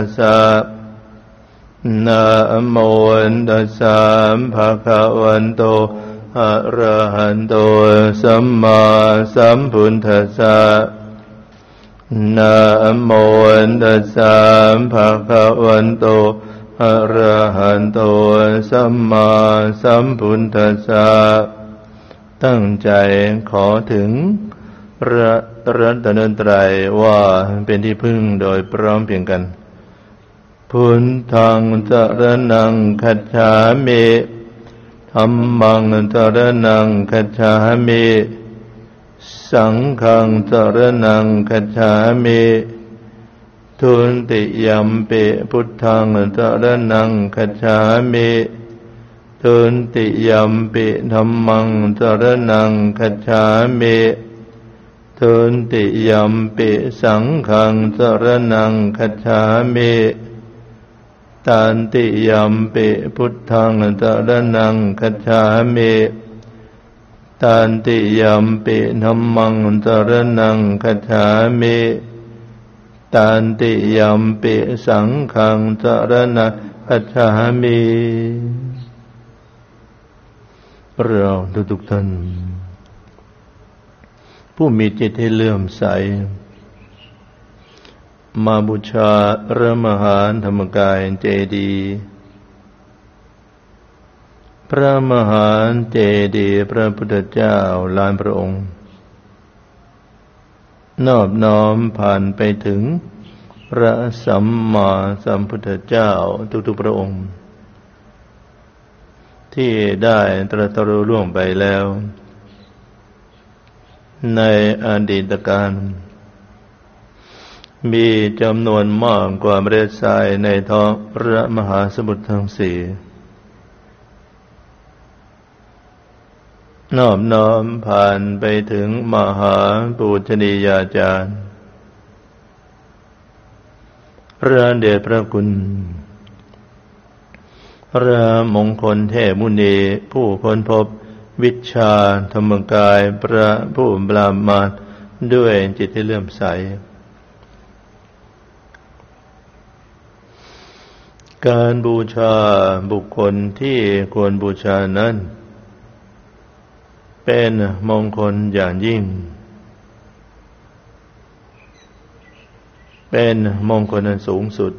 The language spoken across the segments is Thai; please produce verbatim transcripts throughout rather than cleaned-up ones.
ตัสสะนะโมตัสสะภะคะวันโตอะระหันโตสัมมาสัมพุทธัสสะนะโมตัสสะภะคะวันโตอะระหันโตสัมมาสัมพุทธัสสะตั้งใจขอถึงพระรัตนตรัยว่าเป็นที่พึ่งโดยพร้อมเพรียงกันพุทธังสรณังคัจฉามิธัมมังสรณังคัจฉามิสังฆังสรณังคัจฉามิทุติยัมปิพุทธังสรณังคัจฉามิทุติยัมปิธัมมังสรณังคัจฉามิทุติยัมปิสังฆังสรณังคัจฉามิตันติยัมปิพุทธังสรณังคัจฉามิตันติยัมปิธัมมังสรณังคัจฉามิตันติยัมปิสังฆังสรณังคัจฉามิเราทุกๆท่านผู้มีจิตที่เลื่อมใสมาบูชาพระมหาธรรมกายเจดีย์พระมหาเจดีย์พระพุทธเจ้าล้านพระองค์นอบน้อมผ่านไปถึงพระสัมมาสัมพุทธเจ้าทุกๆพระองค์ที่ได้ตรัสรู้ล่วงไปแล้วในอดีตการมีจำนวนมากกว่าเมล็ดทรายในท้องพระมหาสมุทรทั้งสี่นอบน้อมผ่านไปถึงมหาปูชนียาจารย์พระเดชพระคุณพระมงคลเทพมุนีผู้ค้นพบวิชาธรรมกายพระผู้ปรามาสด้วยจิตที่เลื่อมใสการบูชาบุคคลที่ควรบูชานั้นเป็นมงคลอย่างยิ่งเป็นมงคลอันสูงสุด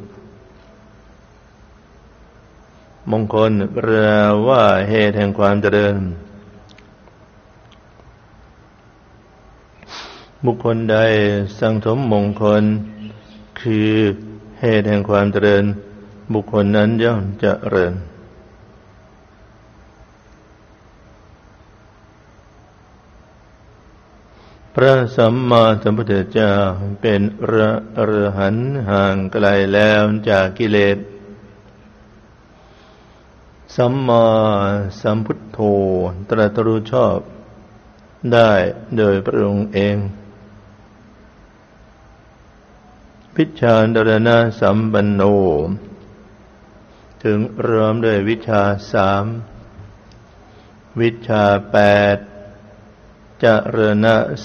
มงคลแปลว่าเหตุแห่งความเจริญบุคคลใดสั่งสมมงคลคือเหตุแห่งความเจริญบุคคลนั้นย่อมเจริญพระสัมมาสัมพุทธเจ้าเป็นพระอรหันต์ห่างไกลแล้วจากกิเลสสัมมาสัมพุทโธตรัสรู้ชอบได้โดยพระองค์เองวิชชาดรณะสัมปันโนถึงรวมด้วยวิชาสามวิชาแปดจรณะ